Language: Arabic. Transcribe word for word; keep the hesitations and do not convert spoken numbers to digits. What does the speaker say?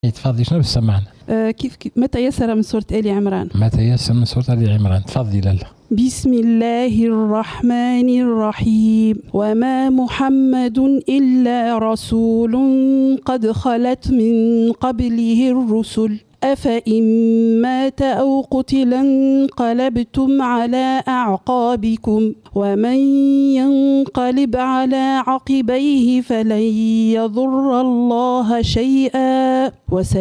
تفضلي شنو بس سمعنا؟ آه كيف, كيف متى يسر من سورة آل عمران؟ متى يسر من سورة آل عمران. تفضلي لاله. بسم الله الرحمن الرحيم. وما محمد إلا رسول قد خلت من قبله الرسل أفإن مات أو قتل انقلبتم على أعقابكم ومن ينقلب على عقبيه فلن يضر الله شيئا